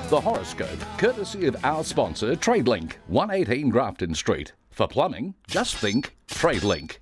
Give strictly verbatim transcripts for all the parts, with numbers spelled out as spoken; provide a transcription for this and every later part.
The horoscope, courtesy of our sponsor, TradeLink, one eighteen Grafton Street. For plumbing, just think TradeLink.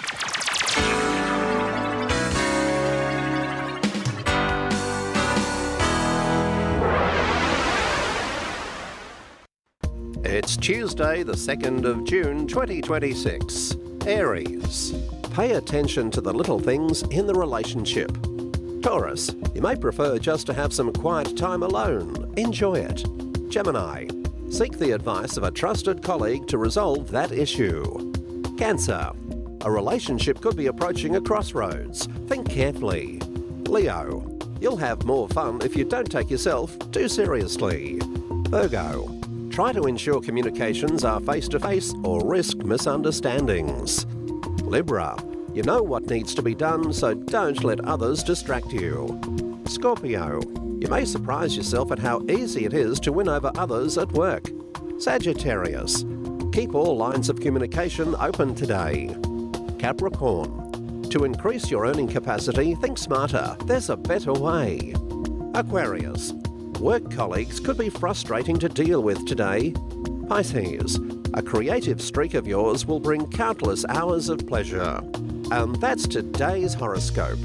It's Tuesday, the second of June, twenty twenty-six. Aries. Pay attention to the little things in the relationship. Taurus. You may prefer just to have some quiet time alone. Enjoy it. Gemini. Seek the advice of a trusted colleague to resolve that issue. Cancer. A relationship could be approaching a crossroads. Think carefully. Leo. You'll have more fun if you don't take yourself too seriously. Virgo. Try to ensure communications are face-to-face or risk misunderstandings. Libra. You know what needs to be done, so don't let others distract you. Scorpio. You may surprise yourself at how easy it is to win over others at work. Sagittarius. Keep all lines of communication open today. Capricorn. To increase your earning capacity, think smarter. There's a better way. Aquarius. Work colleagues could be frustrating to deal with today. Pisces. A creative streak of yours will bring countless hours of pleasure. And that's today's horoscope.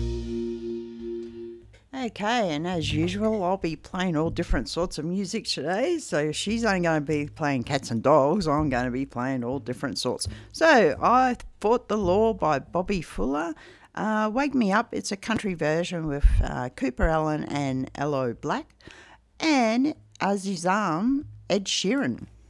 Okay, and as usual, I'll be playing all different sorts of music today. So she's only going to be playing Cats and Dogs. I'm going to be playing all different sorts. So I Fought the Law by Bobby Fuller. Uh, Wake Me Up, it's a country version with uh, Cooper Allen and Aloe Black. And Azizam, Ed Sheeran.